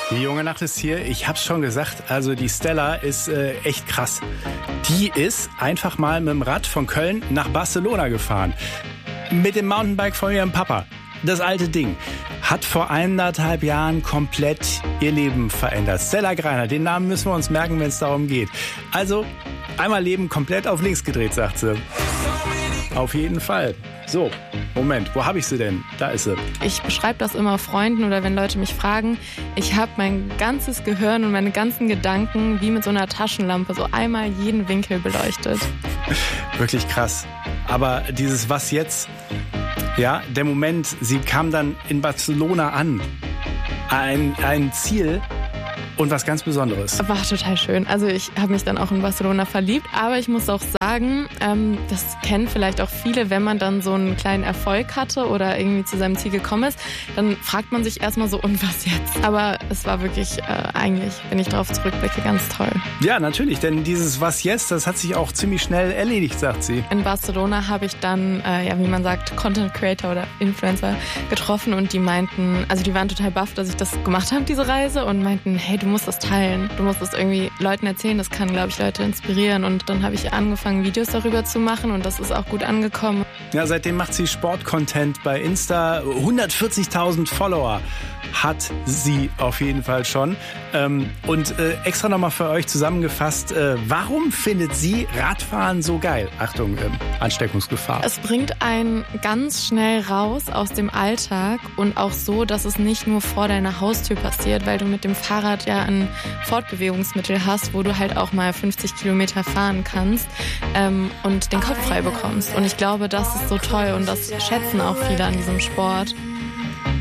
Die junge Nacht ist hier. Ich hab's schon gesagt, also die Stella ist echt krass. Die ist einfach mal mit dem Rad von Köln nach Barcelona gefahren. Mit dem Mountainbike von ihrem Papa. Das alte Ding. Hat vor 1,5 Jahren komplett ihr Leben verändert. Stella Greiner, den Namen müssen wir uns merken, wenn es darum geht. Also, einmal Leben komplett auf links gedreht, sagt sie. Auf jeden Fall. So, Moment, wo habe ich sie denn? Da ist sie. Ich beschreibe das immer Freunden oder wenn Leute mich fragen. Ich habe mein ganzes Gehirn und meine ganzen Gedanken wie mit so einer Taschenlampe so einmal jeden Winkel beleuchtet. Wirklich krass. Aber dieses Was jetzt? Ja, der Moment, sie kam dann in Barcelona an. Ein Ziel und was ganz Besonderes. War total schön. Also ich habe mich dann auch in Barcelona verliebt. Aber ich muss auch sagen, das kennen vielleicht auch viele, wenn man dann so einen kleinen Erfolg hatte oder irgendwie zu seinem Ziel gekommen ist, dann fragt man sich erstmal so, und was jetzt? Aber es war wirklich eigentlich, wenn ich darauf zurückblicke, ganz toll. Ja, natürlich, denn dieses Was jetzt, das hat sich auch ziemlich schnell erledigt, sagt sie. In Barcelona habe ich dann, wie man sagt, Content Creator oder Influencer getroffen und die meinten, also die waren total baff, dass ich das gemacht habe, diese Reise, und meinten, hey, du musst das teilen. Du musst das irgendwie Leuten erzählen, das kann, glaube ich, Leute inspirieren. Und dann habe ich angefangen, Videos darüber zu machen und das ist auch gut angekommen. Ja, seitdem macht sie Sportcontent bei Insta. 140.000 Follower hat sie auf jeden Fall schon. Und extra nochmal für euch zusammengefasst, warum findet sie Radfahren so geil? Achtung, Ansteckungsgefahr. Es bringt einen ganz schnell raus aus dem Alltag und auch so, dass es nicht nur vor deiner Haustür passiert, weil du mit dem Fahrrad ja ein Fortbewegungsmittel hast, wo du halt auch mal 50 Kilometer fahren kannst und den Kopf frei bekommst. Und ich glaube, das ist so toll und das schätzen auch viele an diesem Sport.